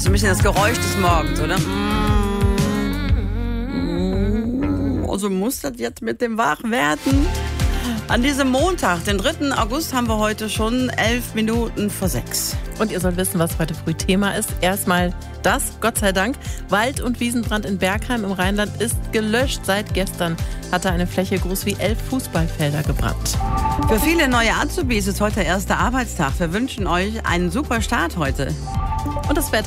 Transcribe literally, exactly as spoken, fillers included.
So ein bisschen das Geräusch des Morgens, oder? Also muss das jetzt mit dem Wachwerden? An diesem Montag, den dritten August, haben wir heute schon elf Minuten vor sechs. Und ihr sollt wissen, was heute früh Thema ist. Erstmal das, Gott sei Dank. Wald- und Wiesenbrand in Bergheim im Rheinland ist gelöscht. Seit gestern hatte eine Fläche groß wie elf Fußballfelder gebrannt. Für viele neue Azubis ist heute der erste Arbeitstag. Wir wünschen euch einen super Start heute. Und das Wetter